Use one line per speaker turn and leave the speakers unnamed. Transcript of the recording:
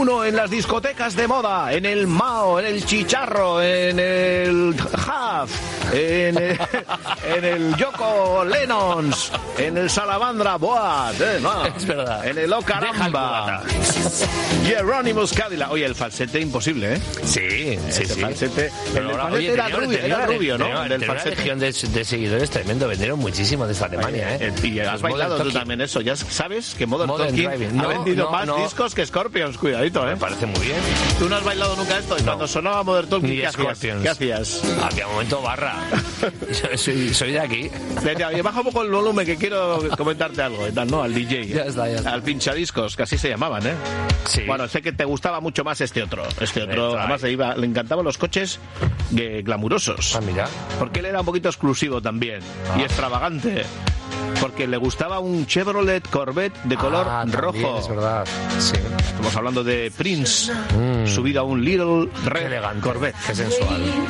uno en las discotecas de moda, en el Mao, en el Chicharro, en el Huff, en el Yoko Lennons, en el Salamandra Boat, no,
es verdad.
en el Ocaramba, Hieronymus Cadillac. Oye, el falsete imposible, ¿eh?
Sí.
Falsete,
Oye,
era rubio, ¿no?
Tenía una legión de seguidores tremendo, vendieron muchísimo desde Alemania, ¿eh?
Y has bailado tú también eso, ya sabes que Modern Talking ha vendido más discos que Scorpions, cuidadito, ¿eh?
Me parece muy bien.
¿Tú no has bailado nunca esto? Y cuando sonaba Modern Talking, ¿qué hacías?
Había un momento barra. soy de aquí.
Oye, baja un poco el volumen que quiero comentarte algo, ¿no? Al DJ.
Ya está.
Al pinchadiscos, que así se llamaban, ¿eh?
Sí.
Bueno, sé que te gustaba mucho más este otro, además le encantaban los coches glamurosos.
Ah, mira.
Porque él era un poquito exclusivo también y extravagante. Porque le gustaba un Chevrolet Corvette de color rojo.
Es verdad, sí.
Estamos hablando de Prince, subido a un Little Red
Qué elegante,
Corvette.
qué sensual.